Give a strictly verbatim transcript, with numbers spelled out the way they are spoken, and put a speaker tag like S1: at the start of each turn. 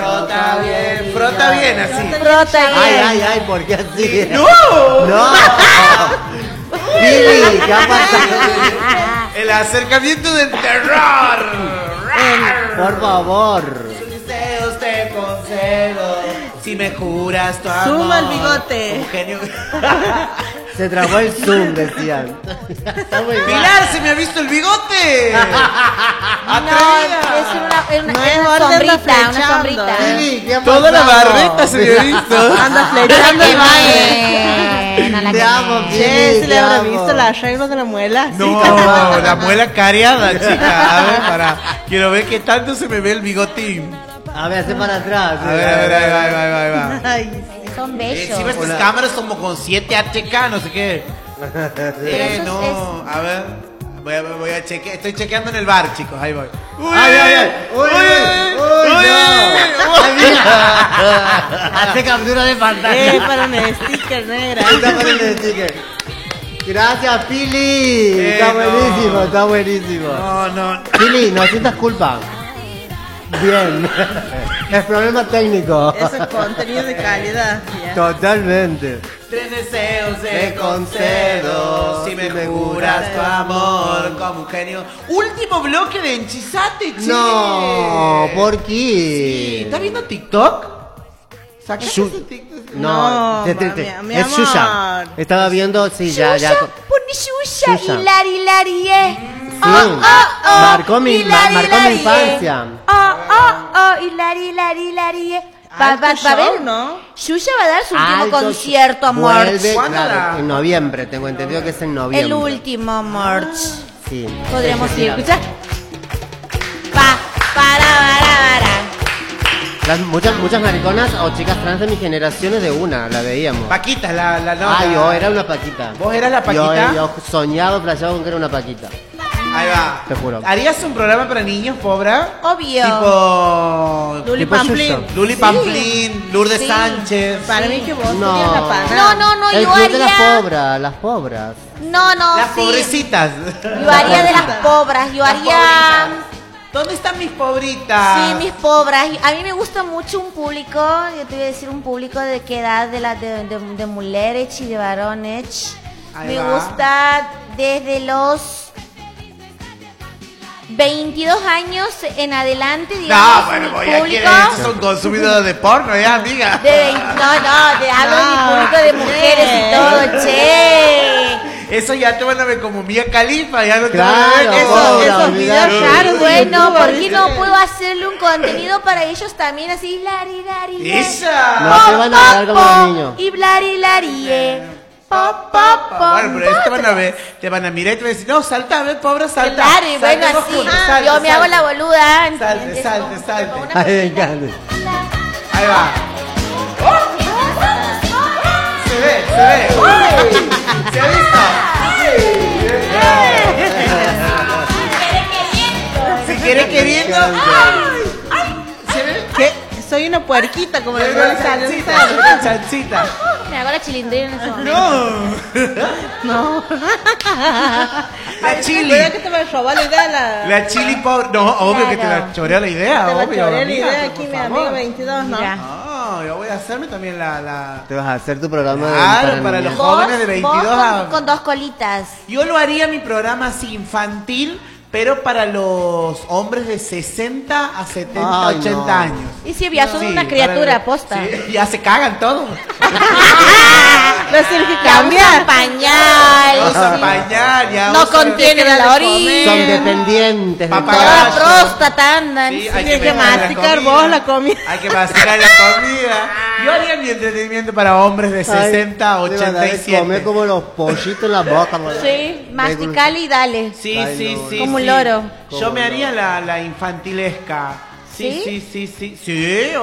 S1: Frota bien, frota bien así.
S2: Frota bien.
S3: Ay, ay, ay, ¿por qué así?
S1: ¡No!
S3: ¡No! Billy, ¿qué ha pasado?
S1: El acercamiento del terror.
S3: Por favor.
S1: Sus deseos te concedo. Si me juras tu amor.
S2: Suma el bigote.
S1: Como genio.
S3: Se trabó el Zoom, decían. Está muy mal.
S1: Pilar, se me ha visto el bigote.
S4: No,
S1: Atrevida.
S4: es una, una,
S2: No
S4: es
S2: es
S4: una
S2: orden, anda
S4: sombrita, una
S2: flechando.
S4: sombrita.
S3: Billy, ¿qué ha
S1: Toda la
S3: pasado?
S1: barbeta se me ha visto.
S2: Anda flechando el baile.
S4: Buena la
S3: Te
S4: que
S3: amo,
S4: me-
S3: Billy.
S2: Che, ¿se le
S3: te
S2: habrá
S3: amo.
S2: visto el arreglo de la muela?
S1: No, la muela cariada, chica. A ver, para. Quiero ver qué tanto se me ve el bigotín.
S3: A ver, hace para atrás.
S1: A ver, a ver, ahí va, ahí va, ahí va, ahí va.
S2: Ay,
S4: Son bellos.
S1: Encima estas
S3: Hola.
S1: cámaras como con siete H K, no sé qué. Eh,
S4: eso
S1: no, a ver. Voy a, voy a chequear. Estoy chequeando en el bar, chicos. Ahí voy. Uy,
S3: Ay, ay, ay. Uy, uy, uy,
S1: uy,
S3: no. Ay, mira. Hace captura de pantalla.
S2: eh, para un sticker negra.
S3: Está poniendo el sticker. Gracias, Pili.
S1: Eh,
S3: Está
S1: no.
S3: buenísimo, está buenísimo.
S1: No, no.
S3: Pili, no sientas culpa. Bien. Es problema técnico.
S2: Eso es contenido de calidad. ya.
S3: Totalmente.
S1: Tres deseos
S3: Te
S1: te concedo. Si me juras tu amor como un genio. Último bloque de Enchizate, che.
S3: No, ¿por
S1: Sí,
S3: qué?
S1: ¿estás viendo TikTok? ¿Sacaste
S3: Shu-
S1: ese TikTok?
S3: No,
S2: No,
S3: te- te-
S2: mami,
S3: te-
S2: mi
S3: es
S2: amor.
S3: Shusha. Estaba viendo, sí, ya, ya.
S4: Shusha, pone Shusha
S3: Shusha.
S4: y Lari Lari, eh.
S3: Sí.
S4: Oh, oh, oh,
S3: Marcó mi-
S4: y Lari,
S3: marcó mi
S4: Lari,
S3: infancia.
S4: eh. Oh, oh, oh, y Lari Lari Lari, eh. Va,
S2: Alto
S4: va, va a
S2: show,
S4: ver.
S2: ¿no?
S4: Shusha va a dar su último
S3: Alto
S4: concierto,
S3: sh-
S4: amor.
S3: Vuelve,
S1: ¿Cuándo
S3: claro,
S1: la-
S3: en noviembre, tengo entendido que es en noviembre.
S4: El último, March.
S3: Sí.
S4: Podríamos
S3: Sí, sí,
S4: ir,
S3: sí.
S4: escucha. Pa, para, para, para.
S3: Las, muchas, muchas mariconas o chicas trans de mi generación es de una, la veíamos.
S1: Paquita, la, la no,
S3: Ah,
S1: la-
S3: yo era una paquita.
S1: ¿Vos eras la
S3: Yo,
S1: Paquita?
S3: yo soñaba, flasheaba con que era una paquita.
S1: Ahí va.
S3: Te juro.
S1: ¿Harías un programa para niños, pobra?
S4: Obvio.
S1: Tipo.
S2: Luli
S3: Tipo
S2: Pamplín.
S3: Shusha.
S1: Luli
S4: Sí.
S1: Pamplín, Lourdes
S4: Sí.
S1: Sánchez.
S2: Para mí que vos
S3: No.
S2: serías la pana.
S4: No, no, no,
S3: El
S4: yo
S3: club de las
S4: haría.
S3: pobras, las pobras.
S4: No, no,
S1: Las
S4: sí.
S1: pobrecitas.
S4: Yo haría de las pobras, yo
S1: Las
S4: haría.
S1: pobritas. ¿Dónde están mis pobritas?
S4: Sí, mis pobras. A mí me gusta mucho un público, yo te voy a decir un público de qué edad, de la de, de, de mujeres y de varones.
S1: Ahí
S4: Me
S1: va.
S4: gusta desde los veintidós años en adelante, digamos.
S1: No, bueno,
S4: mi
S1: voy a
S4: público.
S1: Estos son consumidores de porno, ya, amiga.
S4: De veinte no, no, te hablo de mi
S2: No,
S4: público de mujeres y
S2: che.
S4: todo, che.
S1: Eso ya te van a ver como Mía Califa, ya no te
S3: Claro,
S1: van a ver como.
S2: Eso,
S3: Ahora,
S2: esos
S3: olvidate.
S2: videos raros de
S4: Bueno,
S2: YouTube,
S4: ¿por qué
S2: ¿viste?
S4: no puedo hacerle un contenido para ellos también así? Lari, lari, lari.
S1: ¡Esa!
S3: No te van a dar como los niños.
S4: Y blari, lari, eh. Po, po, po.
S1: Bueno, pero ellos te van a ver, te van a mirar y te van a decir, no, salta, a ver, pobre, salta.
S4: Claro, y bueno,
S1: Salta,
S4: así.
S1: juntos, salte,
S4: Yo me hago
S1: salte.
S4: la boluda.
S1: Salte,
S4: ¿entiendes?
S1: salte,
S4: Como-
S1: salte.
S4: como una
S3: Ay, me
S4: cosita.
S3: encanta.
S1: Ahí va. Se ve, se ve. Uy, ¿se ha visto? Si quiere queriendo. Ay, ¿se ve?
S2: ¿Qué? Soy una puerquita, como le digo a
S1: Chancita,
S2: Sara.
S1: chancita.
S4: Me hago la chilindrina en eso.
S1: No.
S2: No.
S1: La chili.
S2: Cuidado que te va a robar la idea la...
S1: La chili pobre. No, obvio que te la chorea la idea,
S2: Te va a
S1: obvio.
S2: chorear la
S1: amiga,
S2: idea
S1: por
S2: aquí, mi
S1: favor.
S2: amigo veintidós, ¿no?
S4: Mira.
S1: No, yo voy a hacerme también la. la...
S3: Te vas a hacer tu programa de
S1: Claro, para
S3: niños.
S1: los jóvenes de veintidós
S4: vos
S1: a-
S4: con, con dos colitas.
S1: Yo lo haría mi programa así infantil, pero para los hombres de sesenta a setenta,
S3: Ay,
S1: ochenta
S3: no.
S1: años.
S4: Y si ya son
S1: Sí,
S4: una criatura,
S1: para-
S4: posta.
S1: Sí, ya se cagan todos.
S2: Lo tienes que
S4: Ya usan
S2: cambiar.
S4: pañal.
S1: Usan
S4: sí.
S1: pañal, ya
S4: No
S1: usan-
S4: contienen la
S3: Son
S4: orina.
S3: dependientes de
S1: Papagayo.
S4: Toda
S3: todo.
S4: la próstata andan.
S1: Sí,
S4: sí.
S1: hay
S2: Tienes que
S1: meter la
S2: masticar
S1: comida.
S2: vos la comida.
S1: Hay que masticar la comida. Yo haría mi entretenimiento para hombres de sesenta a
S3: Ay, de verdad,
S1: ochenta y
S3: de
S1: siete.
S3: Comer como los pollitos en la boca. como-
S4: Sí, masticale y dale.
S1: Sí,
S3: Ay,
S1: sí,
S3: no.
S1: sí.
S4: Como un
S1: sí.
S4: loro.
S1: Yo
S3: Como
S1: me
S3: un
S1: haría
S3: loro.
S1: la, la infantilesca. Sí,
S4: ¿Sí?
S1: sí, sí, sí. Sí,